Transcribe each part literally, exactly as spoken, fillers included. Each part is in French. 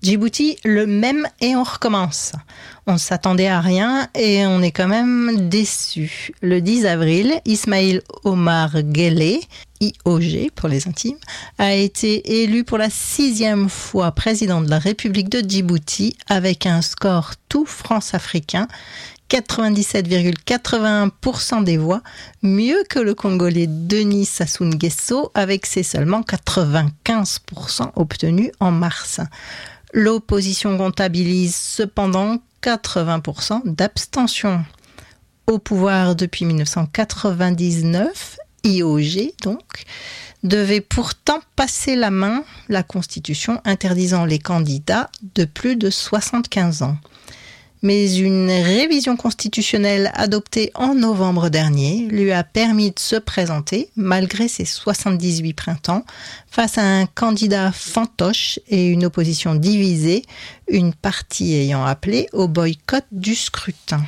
Djibouti, le même et on recommence. On s'attendait à rien et on est quand même déçu. Le dix avril, Ismaïl Omar Guelleh, I O G pour les intimes, a été élu pour la sixième fois président de la République de Djibouti avec un score tout France-africain, quatre-vingt-dix-sept virgule quatre-vingt-un pour cent des voix, mieux que le Congolais Denis Sassou Nguesso avec ses seulement quatre-vingt-quinze pour cent obtenus en mars. L'opposition comptabilise cependant quatre-vingts pour cent d'abstention. Au pouvoir depuis dix-neuf cent quatre-vingt-dix-neuf, I O G donc, devait pourtant passer la main la Constitution interdisant les candidats de plus de soixante-quinze ans. Mais une révision constitutionnelle adoptée en novembre dernier lui a permis de se présenter, malgré ses soixante-dix-huit printemps, face à un candidat fantoche et une opposition divisée, une partie ayant appelé au boycott du scrutin.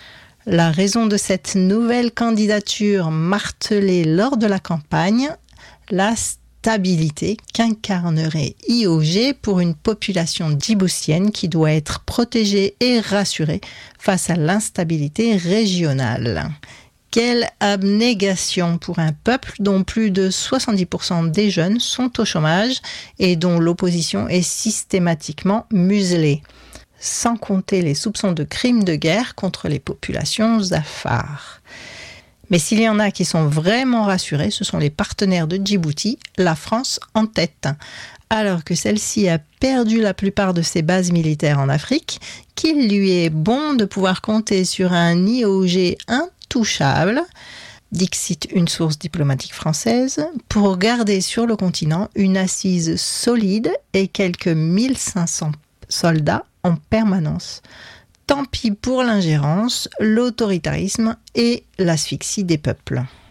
La raison de cette nouvelle candidature martelée lors de la campagne, la stabilité qu'incarnerait I O G pour une population djiboutienne qui doit être protégée et rassurée face à l'instabilité régionale. Quelle abnégation pour un peuple dont plus de soixante-dix pour cent des jeunes sont au chômage et dont l'opposition est systématiquement muselée. Sans compter les soupçons de crimes de guerre contre les populations afars. Mais s'il y en a qui sont vraiment rassurés, ce sont les partenaires de Djibouti, la France en tête. Alors que celle-ci a perdu la plupart de ses bases militaires en Afrique, qu'il lui est bon de pouvoir compter sur un I O G intouchable, dixit une source diplomatique française, pour garder sur le continent une assise solide et quelques mille cinq cents soldats en permanence. Tant pis pour l'ingérence, l'autoritarisme et l'asphyxie des peuples.